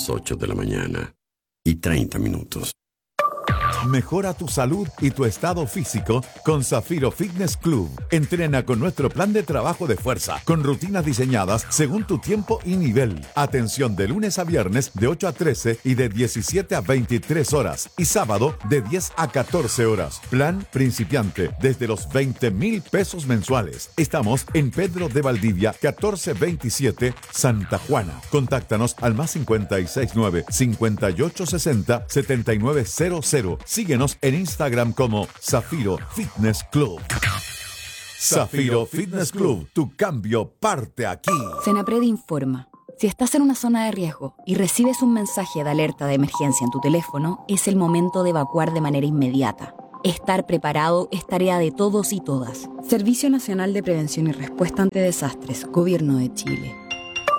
8 de la mañana y 30 minutos. Mejora tu salud y tu estado físico con Zafiro Fitness Club. Entrena con nuestro plan de trabajo de fuerza, con rutinas diseñadas según tu tiempo y nivel. Atención de lunes a viernes de 8 a 13 y de 17 a 23 horas. Y sábado de 10 a 14 horas. Plan principiante desde los 20,000 pesos mensuales. Estamos en Pedro de Valdivia, 1427, Santa Juana. Contáctanos al +569 5860 7900. Síguenos en Instagram como Zafiro Fitness Club. Zafiro Fitness Club, tu cambio parte aquí. Senapred informa. Si estás en una zona de riesgo y recibes un mensaje de alerta de emergencia en tu teléfono, es el momento de evacuar de manera inmediata. Estar preparado es tarea de todos y todas. Servicio Nacional de Prevención y Respuesta ante Desastres, Gobierno de Chile.